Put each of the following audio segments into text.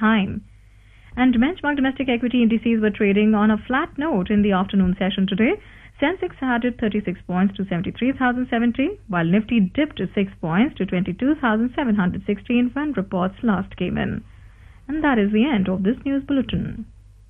time. And benchmark domestic equity indices were trading on a flat note in the afternoon session today. Sensex added 36 points to 73,070, while Nifty dipped 6 points to 22,716 when reports last came in. And that is the end of this news bulletin.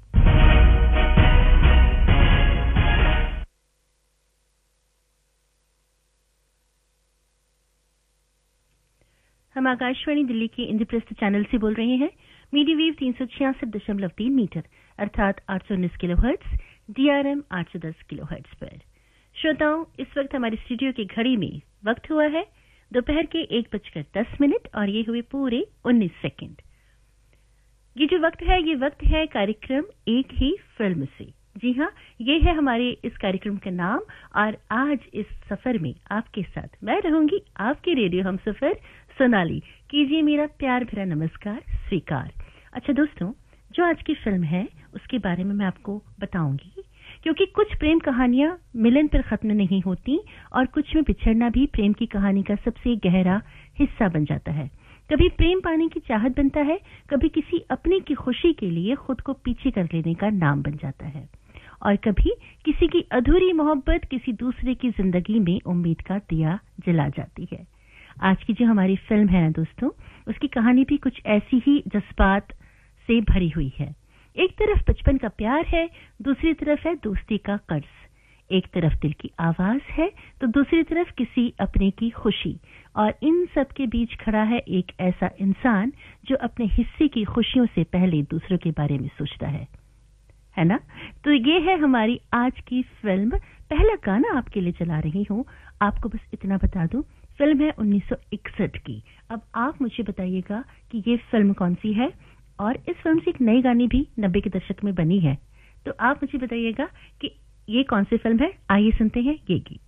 हम आकाशवाणी दिल्ली के Indraprastha channel से बोल रहे हैं। Medium wave 366.3 metre अर्थात 819 kilohertz, DRM 810 kilohertz पर। श्रोताओं, इस वक्त हमारे स्टूडियो की घड़ी में वक्त हुआ है दोपहर के 1:10 और ये हुए पूरे 19 सेकंड। ये जो वक्त है कार्यक्रम एक ही फिल्म से। जी हाँ, ये है हमारे इस कार्यक्रम का नाम और आज इस सफर में आपके साथ मैं रहूंगी, आपके रेडियो हमसफर सोनाली। कीजिए मेरा प्यार भरा नमस्कार स्वीकार। अच्छा दोस्तों, जो आज की फिल्म है उसके बारे में मैं आपको बताऊंगी, क्योंकि कुछ प्रेम कहानियां मिलन पर खत्म नहीं होती और कुछ में बिछड़ना भी प्रेम की कहानी का सबसे गहरा हिस्सा बन जाता है। कभी प्रेम पाने की चाहत बनता है, कभी किसी अपने की खुशी के लिए खुद को पीछे कर लेने का नाम बन जाता है, और कभी किसी की अधूरी मोहब्बत किसी दूसरे की जिंदगी में उम्मीद का दिया जला जाती है। आज की जो हमारी फिल्म है ना दोस्तों, उसकी कहानी भी कुछ ऐसी ही जज्बात से भरी हुई है। एक तरफ बचपन का प्यार है, दूसरी तरफ है दोस्ती का कर्ज। एक तरफ दिल की आवाज है तो दूसरी तरफ किसी अपने की खुशी, और इन सब के बीच खड़ा है एक ऐसा इंसान जो अपने हिस्से की खुशियों से पहले दूसरों के बारे में सोचता है ना? तो ये है हमारी आज की फिल्म। पहला गाना आपके लिए चला रही हूं। आपको बस इतना बता दूं, फिल्म है 1961 की। अब आप मुझे बताइएगा कि ये फिल्म कौन सी है, और इस फिल्म से एक नई गानी भी 90 के दशक में बनी है। तो आप मुझे बताइएगा कि ये कौन सी फिल्म है। आइए सुनते हैं ये गीत।